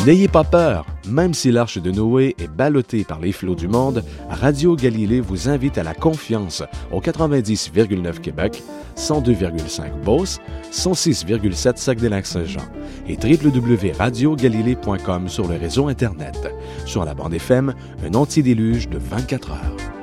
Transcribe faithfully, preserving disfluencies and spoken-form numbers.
N'ayez pas peur, même si l'arche de Noé est ballottée par les flots du monde, Radio Galilée vous invite à la confiance au quatre-vingt-dix virgule neuf Québec, cent deux virgule cinq Beauce, cent six virgule sept Saguenay-Lac-Saint-Jean et w w w point radio galilée point com sur le réseau Internet. Sur la bande F M, un anti-déluge de vingt-quatre heures.